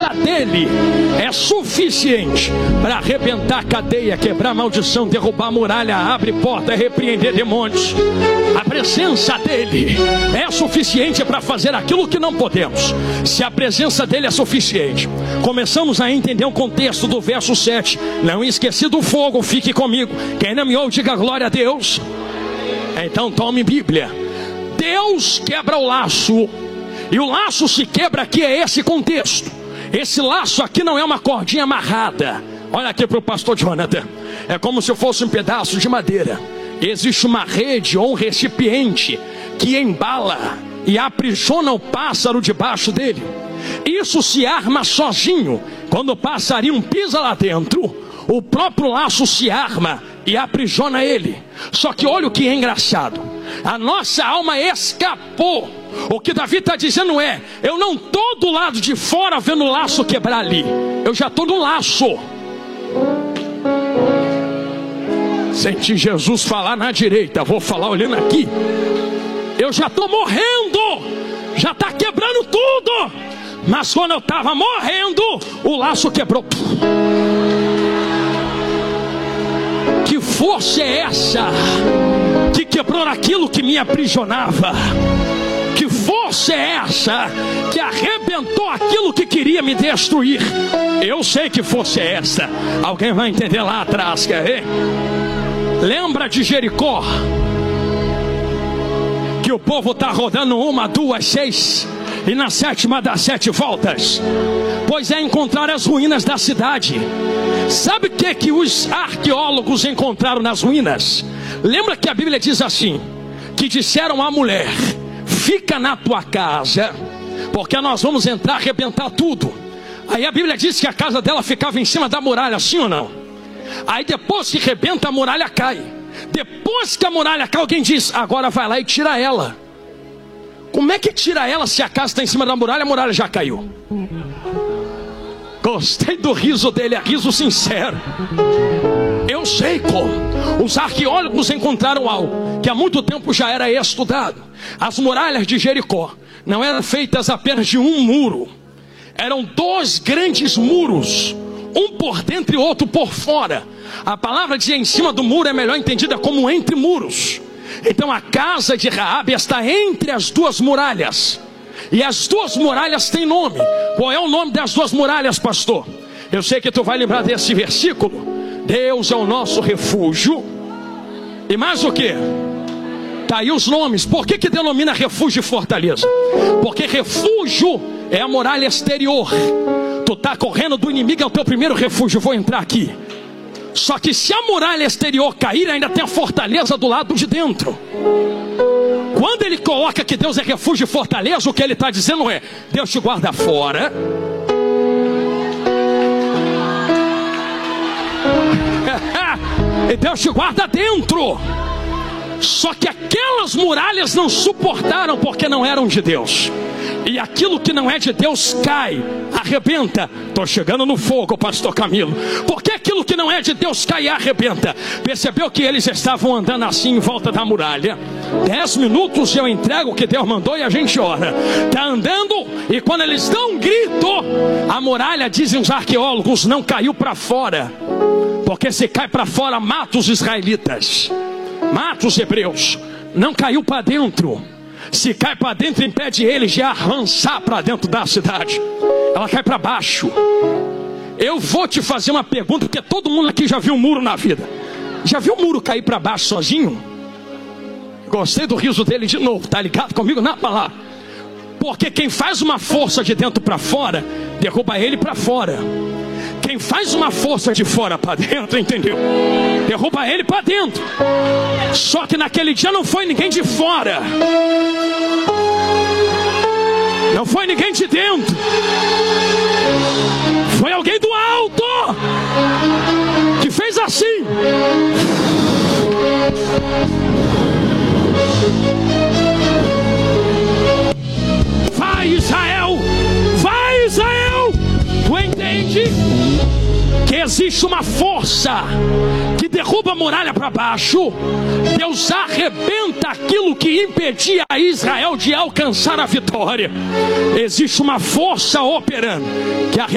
dele é suficiente para arrebentar a cadeia, quebrar a maldição, derrubar a muralha, abre porta, repreender demônios. A presença dele é suficiente para fazer aquilo que não podemos. Se a presença dele é suficiente, começamos a entender o contexto do verso 7. Não esqueci do fogo, fique comigo. Quem não me ouve, diga glória a Deus. Então tome Bíblia. Deus quebra o laço, e o laço se quebra aqui, é esse contexto. Esse laço aqui não é uma cordinha amarrada. Olha aqui para o pastor Jonathan. É como se fosse um pedaço de madeira. Existe uma rede ou um recipiente que embala e aprisiona o pássaro debaixo dele. Isso se arma sozinho. Quando o passarinho pisa lá dentro, o próprio laço se arma e aprisiona ele. Só que olha o que é engraçado. A nossa alma escapou. O que Davi está dizendo é: eu não estou do lado de fora vendo o laço quebrar ali. Eu já estou no laço. Senti Jesus falar na direita, vou falar olhando aqui. Eu já estou morrendo, já está quebrando tudo. Mas quando eu estava morrendo, o laço quebrou. Que força é essa que quebrou aquilo que me aprisionava? Que força é essa que arrebentou aquilo que queria me destruir? Eu sei que força é essa. Alguém vai entender lá atrás, quer ver? Lembra de Jericó? Que o povo está rodando 1, 2, 6, e na 7ª das 7 voltas. Pois é, encontrar as ruínas da cidade. Sabe o que os arqueólogos encontraram nas ruínas? Lembra que a Bíblia diz assim, que disseram à mulher: fica na tua casa, porque nós vamos entrar, arrebentar tudo. Aí a Bíblia diz que a casa dela ficava em cima da muralha, sim ou não? Aí depois que rebenta, a muralha cai. Depois que a muralha cai, alguém diz: agora vai lá e tira ela. Como é que tira ela se a casa está em cima da muralha, a muralha já caiu? Gostei do riso dele, é riso sincero. Eu sei como. Os arqueólogos encontraram algo que há muito tempo já era estudado. As muralhas de Jericó não eram feitas apenas de um muro. Eram 2 grandes muros, um por dentro e outro por fora. A palavra de em cima do muro é melhor entendida como entre muros. Então a casa de Raabe está entre as 2 muralhas. E as 2 muralhas têm nome. Qual é o nome das 2 muralhas, pastor? Eu sei que tu vai lembrar desse versículo. Deus é o nosso refúgio. E mais o que? Tá aí os nomes. Por que denomina refúgio e fortaleza? Porque refúgio é a muralha exterior. Tu tá correndo do inimigo, é o teu primeiro refúgio. Vou entrar aqui. Só que se a muralha exterior cair, ainda tem a fortaleza do lado de dentro. Quando ele coloca que Deus é refúgio e fortaleza, o que ele está dizendo é: Deus te guarda fora, e Deus te guarda dentro. Só que aquelas muralhas não suportaram, porque não eram de Deus. E aquilo que não é de Deus cai, arrebenta. Estou chegando no fogo, pastor Camilo. Porque aquilo que não é de Deus cai e arrebenta. Percebeu que eles estavam andando assim em volta da muralha? 10 minutos eu entrego o que Deus mandou e a gente ora. Está andando, e quando eles dão um grito, a muralha, dizem os arqueólogos, não caiu para fora. Porque se cai para fora, mata os israelitas, mata os hebreus. Não caiu para dentro. Se cai para dentro, impede eles de avançar para dentro da cidade. Ela cai para baixo. Eu vou te fazer uma pergunta, porque todo mundo aqui já viu um muro na vida. Já viu um muro cair para baixo sozinho? Gostei do riso dele de novo. Tá ligado comigo na palavra? Porque quem faz uma força de dentro para fora, derruba ele para fora. Quem faz uma força de fora para dentro, entendeu? Derruba ele para dentro. Só que naquele dia não foi ninguém de fora, não foi ninguém de dentro, foi alguém do alto que fez assim. Vai, Israel! Vai, Israel! Tu entende que existe uma força que derruba a muralha para baixo? Deus arrebenta aquilo que impedia a Israel de alcançar a vitória. Existe uma força operando que